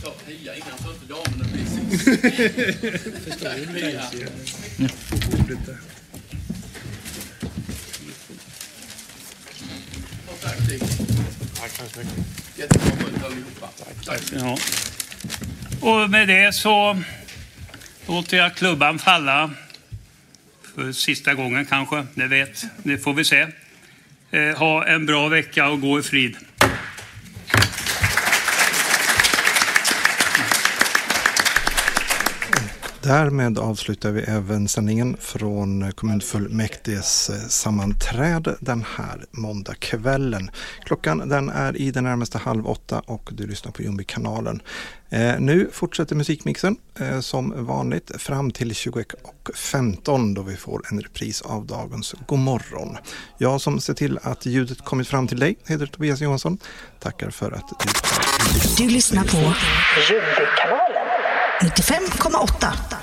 sa Pia innan så inte damerna blir sist. Förstår du Pia? På bordet där. Tack Stig. Tack så mycket. Jättebra skönt allihopa. Tack. Ja. Och med det så låter jag klubban falla för sista gången kanske. Det får vi se. Ha en bra vecka och gå i frid. Därmed avslutar vi även sändningen från kommunfullmäktiges sammanträde den här måndagskvällen. Klockan den är i det närmaste 7:30 och du lyssnar på Ljungby-kanalen. Nu fortsätter musikmixen som vanligt fram till 21:15 då vi får en repris av dagens Godmorgon. Jag som ser till att ljudet kommit fram till dig heter Tobias Johansson. Tackar för att du lyssnar på Ljungby-kanalen 95,8.